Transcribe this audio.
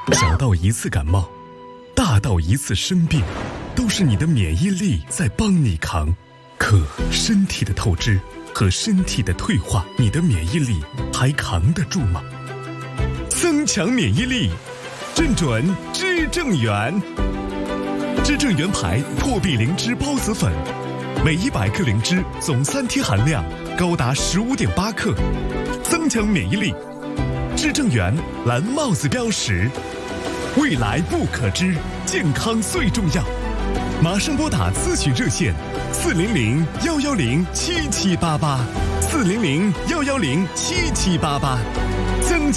小到一次感冒，大到一次生病，都是你的免疫力在帮你扛。可身体的透支和身体的退化，你的免疫力还扛得住吗？增强免疫力，正准知正元。知正元牌破壁灵芝孢子粉，每100克灵芝总3天含量高达15.8克，增强免疫力。知正元蓝帽子标识，未来不可知，健康最重要。马上拨打咨询热线400-110-7788，400-110-7788。增